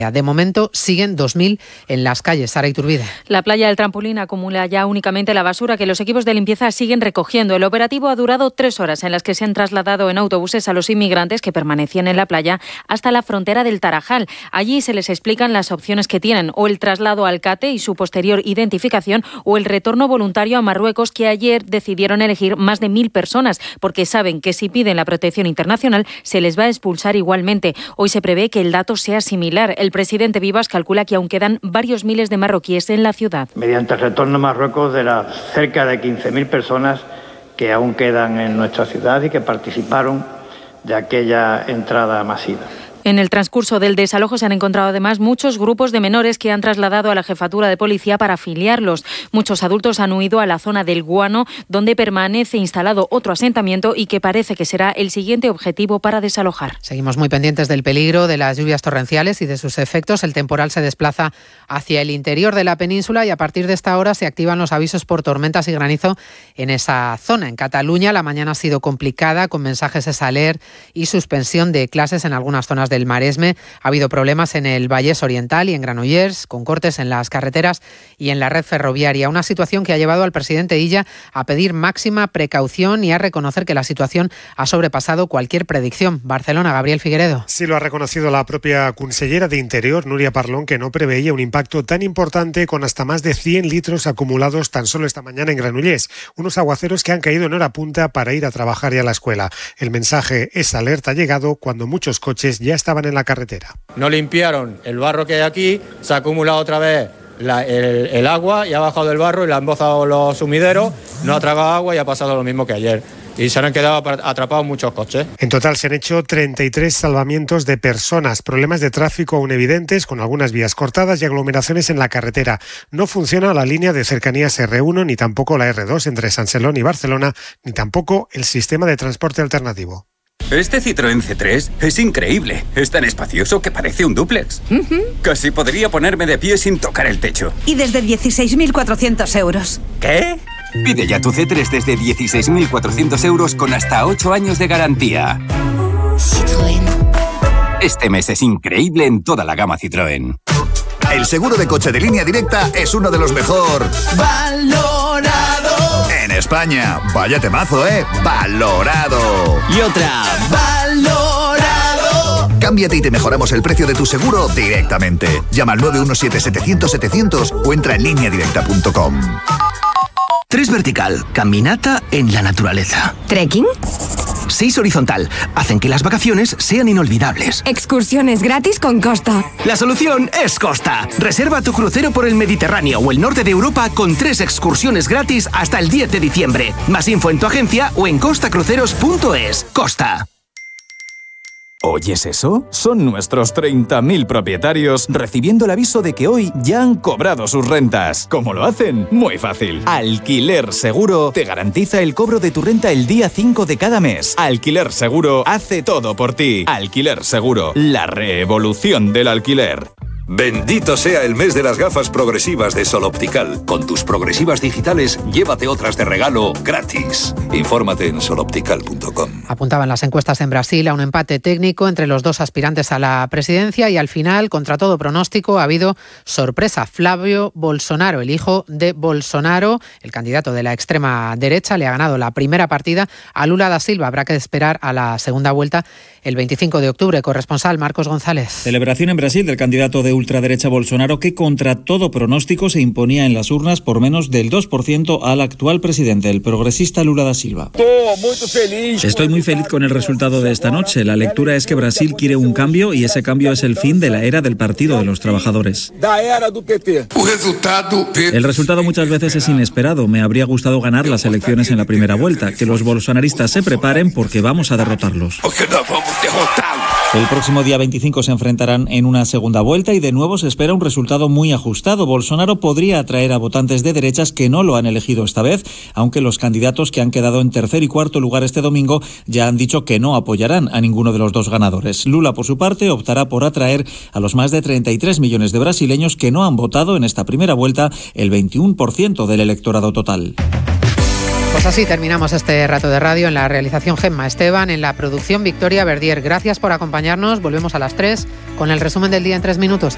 De momento siguen 2.000 en las calles. Sara Iturbide. La playa del Trampolín acumula ya únicamente la basura que los equipos de limpieza siguen recogiendo. El operativo ha durado 3 horas en las que se han trasladado en autobuses a los inmigrantes que permanecían en la playa hasta la frontera del Tarajal. Allí se les explican las opciones que tienen, o el traslado al CATE y su posterior identificación, o el retorno voluntario a Marruecos, que ayer decidieron elegir más de 1.000 personas porque saben que si piden la protección internacional se les va a expulsar igualmente. Hoy se prevé que el dato sea similar. El presidente Vivas calcula que aún quedan varios miles de marroquíes en la ciudad. Mediante el retorno a Marruecos de las cerca de 15.000 personas que aún quedan en nuestra ciudad y que participaron de aquella entrada masiva. En el transcurso del desalojo se han encontrado además muchos grupos de menores que han trasladado a la jefatura de policía para afiliarlos. Muchos adultos han huido a la zona del Guano, donde permanece instalado otro asentamiento y que parece que será el siguiente objetivo para desalojar. Seguimos muy pendientes del peligro de las lluvias torrenciales y de sus efectos. El temporal se desplaza hacia el interior de la península y a partir de esta hora se activan los avisos por tormentas y granizo en esa zona. En Cataluña la mañana ha sido complicada, con mensajes de Saler y suspensión de clases en algunas zonas del Maresme. Ha habido problemas en el Vallés Oriental y en Granollers, con cortes en las carreteras y en la red ferroviaria. Una situación que ha llevado al presidente Illa a pedir máxima precaución y a reconocer que la situación ha sobrepasado cualquier predicción. Barcelona, Gabriel Figueredo. Sí, lo ha reconocido la propia consellera de Interior, Núria Parlon, que no preveía un impacto tan importante, con hasta más de 100 litros acumulados tan solo esta mañana en Granollers. Unos aguaceros que han caído en hora punta para ir a trabajar y a la escuela. El mensaje, esa alerta ha llegado cuando muchos coches ya estaban en la carretera. No limpiaron el barro que hay aquí, se ha acumulado otra vez el agua y ha bajado el barro y le han embozado los sumideros, no ha tragado agua y ha pasado lo mismo que ayer. Y se han quedado atrapados muchos coches. En total se han hecho 33 salvamientos de personas. Problemas de tráfico aún evidentes, con algunas vías cortadas y aglomeraciones en la carretera. No funciona la línea de cercanías R1, ni tampoco la R2 entre San Celón y Barcelona, ni tampoco el sistema de transporte alternativo. Este Citroën C3 es increíble. Es tan espacioso que parece un dúplex. Casi podría ponerme de pie sin tocar el techo. Y desde 16.400 euros. ¿Qué? Pide ya tu C3 desde 16.400 euros con hasta 8 años de garantía. Citroën. Este mes es increíble en toda la gama Citroën. El seguro de coche de Línea Directa es uno de los mejor valorado en España. Vaya temazo, ¿eh? Valorado. Y otra. Valorado. Cámbiate y te mejoramos el precio de tu seguro directamente. Llama al 917-700-700 o entra en lineadirecta.com. 3 vertical, caminata en la naturaleza. ¿Trekking? 6 horizontal, hacen que las vacaciones sean inolvidables. Excursiones gratis con Costa. La solución es Costa. Reserva tu crucero por el Mediterráneo o el norte de Europa con 3 excursiones gratis hasta el 10 de diciembre. Más info en tu agencia o en costacruceros.es. Costa. ¿Oyes eso? Son nuestros 30.000 propietarios recibiendo el aviso de que hoy ya han cobrado sus rentas. ¿Cómo lo hacen? Muy fácil. Alquiler Seguro te garantiza el cobro de tu renta el día 5 de cada mes. Alquiler Seguro hace todo por ti. Alquiler Seguro, la revolución del alquiler. Bendito sea el mes de las gafas progresivas de Sol Optical. Con tus progresivas digitales, llévate otras de regalo gratis. Infórmate en soloptical.com. Apuntaban las encuestas en Brasil a un empate técnico entre los dos aspirantes a la presidencia y al final, contra todo pronóstico, ha habido sorpresa. Flávio Bolsonaro, el hijo de Bolsonaro, el candidato de la extrema derecha, le ha ganado la primera partida a Lula da Silva. Habrá que esperar a la segunda vuelta el 25 de octubre. Corresponsal Marcos González. Celebración en Brasil del candidato de ultraderecha Bolsonaro, que contra todo pronóstico se imponía en las urnas por menos del 2% al actual presidente, el progresista Lula da Silva. Estoy muy feliz con el resultado de esta noche. La lectura es que Brasil quiere un cambio y ese cambio es el fin de la era del Partido de los Trabajadores. El resultado muchas veces es inesperado. Me habría gustado ganar las elecciones en la primera vuelta. Que los bolsonaristas se preparen porque vamos a derrotarlos. El próximo día 25 se enfrentarán en una segunda vuelta y de nuevo se espera un resultado muy ajustado. Bolsonaro podría atraer a votantes de derechas que no lo han elegido esta vez, aunque los candidatos que han quedado en tercer y cuarto lugar este domingo ya han dicho que no apoyarán a ninguno de los dos ganadores. Lula, por su parte, optará por atraer a los más de 33 millones de brasileños que no han votado en esta primera vuelta, el 21% del electorado total. Pues así terminamos este rato de radio. En la realización Gemma Esteban, en la producción Victoria Verdier. Gracias por acompañarnos. Volvemos a las 3 con el resumen del día en 3 minutos.